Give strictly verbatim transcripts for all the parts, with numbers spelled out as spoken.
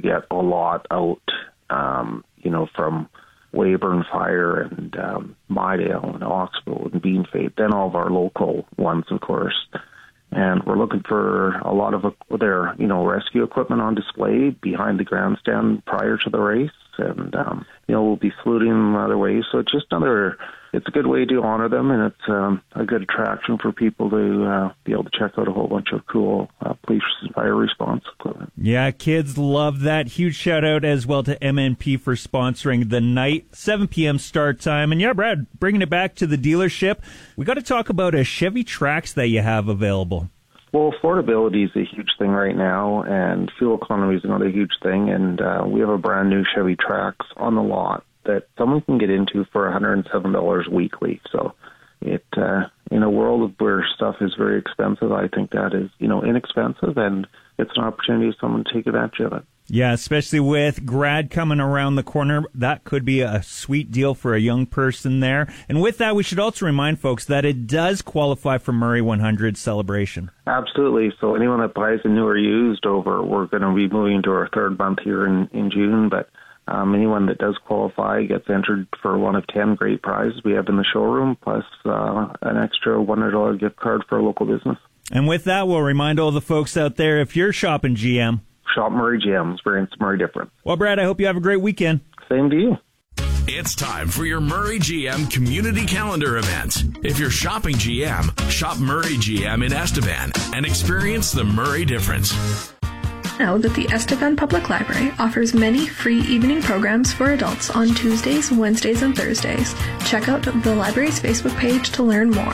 get a lot out, um, you know, from Weyburn Fire and um, Mydale and Oxbow and Beanfate, then all of our local ones, of course. And we're looking for a lot of their, you know, rescue equipment on display behind the grandstand prior to the race. And, um, you know, we'll be saluting them other ways. So it's just another, it's a good way to honor them, and it's um, a good attraction for people to uh, be able to check out a whole bunch of cool uh, police and fire response equipment. Yeah, kids love that. Huge shout out as well to M N P for sponsoring the night, seven p.m. start time. And yeah, Brad, bringing it back to the dealership, we got to talk about a Chevy Trax that you have available. Well, affordability is a huge thing right now, and fuel economy is another huge thing. And uh, we have a brand new Chevy Trax on the lot that someone can get into for one hundred seven dollars weekly. So it, uh, in a world where stuff is very expensive, I think that is, you know, inexpensive, and it's an opportunity for someone to take advantage of it. Yeah, especially with grad coming around the corner, that could be a sweet deal for a young person there. And with that, we should also remind folks that it does qualify for Murray one hundred celebration. Absolutely. So anyone that buys a new or used over, we're going to be moving to our third month here in, in June, but um, anyone that does qualify gets entered for one of ten great prizes we have in the showroom, plus uh, an extra one hundred dollars gift card for a local business. And with that, we'll remind all the folks out there, if you're shopping G M, shop Murray G M. Experience Murray different. Well, Brad, I hope you have a great weekend. Same to you. It's time for your Murray G M community calendar event. If you're shopping G M, shop Murray G M in Estevan and experience the Murray difference. Know that the Estevan Public Library offers many free evening programs for adults on Tuesdays, Wednesdays, and Thursdays. Check out the library's Facebook page to learn more.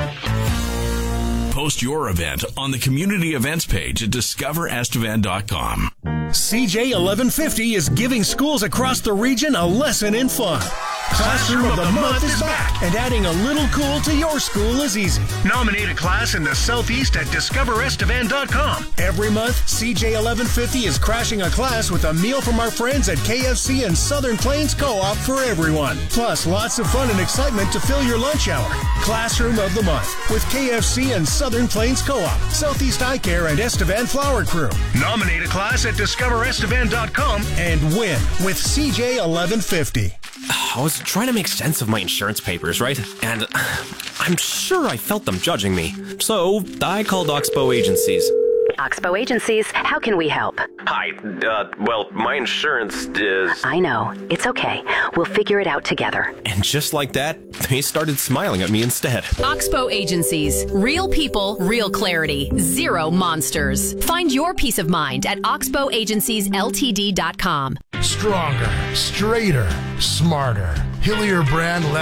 Post your event on the community events page at discover estevan dot com. C J eleven fifty is giving schools across the region a lesson in fun. Classroom of the Month is back, and adding a little cool to your school is easy. Nominate a class in the Southeast at discover estevan dot com. Every month, C J eleven fifty is crashing a class with a meal from our friends at K F C and Southern Plains Co-op for everyone. Plus, lots of fun and excitement to fill your lunch hour. Classroom of the Month with K F C and Southern Plains Co-op, Southeast Eye Care, and Estevan Flower Crew. Nominate a class at discover estevan dot com and win with C J eleven fifty. I was trying to make sense of my insurance papers, right? And I'm sure I felt them judging me. So I called Oxbow Agencies. Oxbow Agencies, how can we help? Hi, uh, well, my insurance is... I know. It's okay. We'll figure it out together. And just like that, they started smiling at me instead. Oxbow Agencies. Real people, real clarity. Zero monsters. Find your peace of mind at oxbow agencies l t d dot com. Stronger, straighter, smarter. Hillier brand